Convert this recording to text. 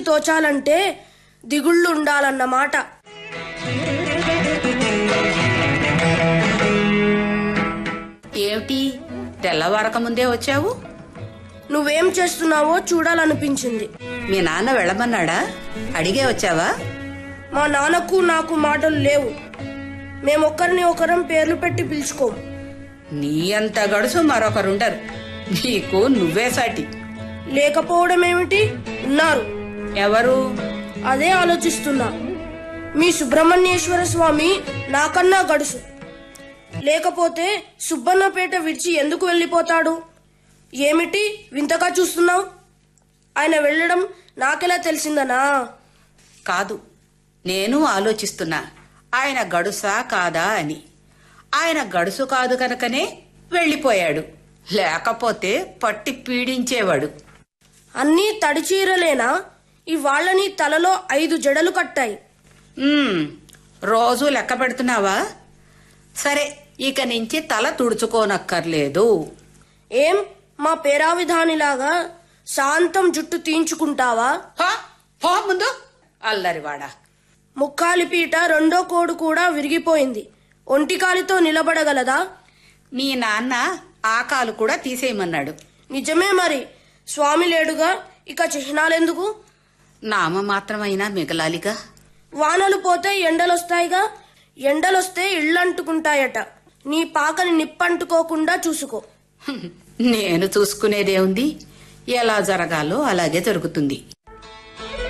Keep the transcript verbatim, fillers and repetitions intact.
తోచాలంటే దిగుళ్ళు ఉండాలన్నమాట. ఏమిటి తెల్లవారక ముందే వచ్చావు? నువ్వేం చేస్తున్నావో చూడాలనిపించింది. మీ నాన్న వెళ్ళమన్నాడా? అడిగే వచ్చావా? మా నాన్నకు నాకు మాటలు లేవు. మేమొక్కరిని ఒకరం పేర్లు పెట్టి పిలుచుకోము. నీ అంత గడుసు మరొకరుండరు. నీకు నువ్వే సాటి. లేకపోవడం ఏమిటి? ఉన్నారు. ఎవరు? అదే ఆలోచిస్తున్నా. మీ సుబ్రహ్మణ్యేశ్వర స్వామి నాకన్నా గడుసు. లేకపోతే సుబ్బన్నపేట విడిచి ఎందుకు వెళ్ళిపోతాడు? ఏమిటి వింతగా చూస్తున్నావు? ఆయన వెళ్ళడం నాకెలా తెలిసిందనా? కాదు, నేను ఆలోచిస్తున్నా ఆయన గడుసా కాదా అని. ఆయన గడుసు కాదు కనుకనే వెళ్ళిపోయాడు. లేకపోతే పట్టి పీడించేవాడు. అన్నీ తడిచీరలేనా? ఇవాళ్ళని తలలో ఐదు జడలు కట్టాయి. రోజు లెక్క పెడుతున్నావా? సరే, ఇక నుంచి తల తుడుచుకోనక్కర్లేదు. ఏం మా పేరావిధానిలాగా శాంతం జుట్టు తీయించుకుంటావా? పో ముందు అల్లరివాడా. ముక్కాలిపీట రెండో కోడు కూడా విరిగిపోయింది. ఒంటికాలితో నిలబడగలదా? మీ నాన్న ఆ కాలు కూడా తీసేయమన్నాడు. నిజమే మరి. స్వామి లేడుగా, ఇక చిహ్నాలెందుకు? నామ మాత్రమైనా మిగలాలిగా. వానలు పోతే ఎండలొస్తాయిగా. ఎండలొస్తే ఇళ్ళంటుకుంటాయట. నీ పాకని నిప్పంటుకోకుండా చూసుకో. నేను చూసుకునేదే ఉంది. ఎలా జరగాలో అలాగే జరుగుతుంది.